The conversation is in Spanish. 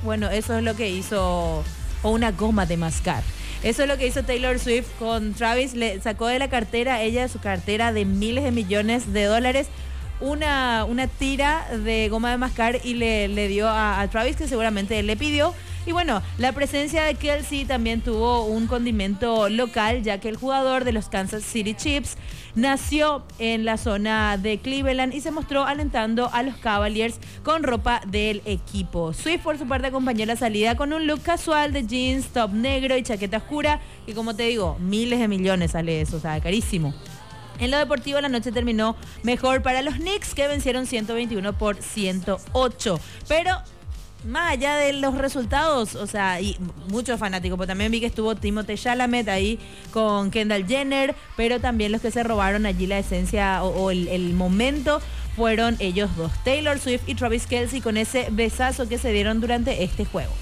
Bueno, eso es lo que hizo, o una goma de mascar. Eso es lo que hizo Taylor Swift con Travis. Le sacó de la cartera, ella, su cartera de miles de millones de dólares, una tira de goma de mascar y le dio a Travis, que seguramente él le pidió. Y bueno, la presencia de Kelce también tuvo un condimento local, ya que el jugador de los Kansas City Chiefs nació en la zona de Cleveland y se mostró alentando a los Cavaliers con ropa del equipo. Swift, por su parte, acompañó la salida con un look casual de jeans, top negro y chaqueta oscura, y como te digo, miles de millones sale eso, o sea, carísimo. En lo deportivo, la noche terminó mejor para los Knicks, que vencieron 121-108. Pero más allá de los resultados, o sea, y muchos fanáticos, pues también vi que estuvo Timothée Chalamet ahí con Kendall Jenner, pero también los que se robaron allí la esencia o el momento fueron ellos dos, Taylor Swift y Travis Kelce, con ese besazo que se dieron durante este juego.